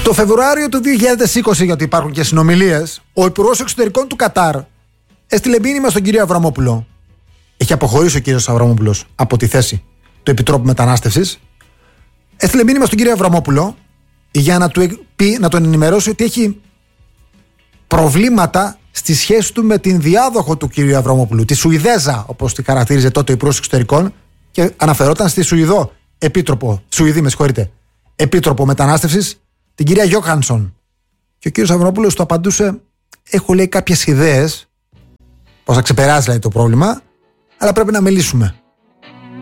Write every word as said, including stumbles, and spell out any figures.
Το Φεβρουάριο του δύο χιλιάδες είκοσι, γιατί υπάρχουν και συνομιλίες, ο Υπουργός Εξωτερικών του Κατάρ έστειλε μήνυμα στον κύριο Αβραμόπουλο. Έχει αποχωρήσει ο κύριος Αβραμόπουλος από τη θέση του Επιτρόπου Μετανάστευσης. Έστειλε μήνυμα στον κύριο Αβραμόπουλο για να του πει, να τον ενημερώσει ότι έχει προβλήματα στη σχέση του με την διάδοχο του κύριου Αβραμόπουλου, τη Σουηδέζα, όπως τη χαρακτήριζε τότε ο Υπουργός Εξωτερικών, και αναφερόταν στη Σουηδό Επίτροπο, Σουηδή, με συγχωρείτε, Επίτροπο Μετανάστευσης, την κυρία Γιόχανσον. Και ο κύριος Αβραμόπουλος του απαντούσε: έχω, λέει, κάποιες ιδέες πώς θα ξεπεράσει, δηλαδή, το πρόβλημα, αλλά πρέπει να μιλήσουμε.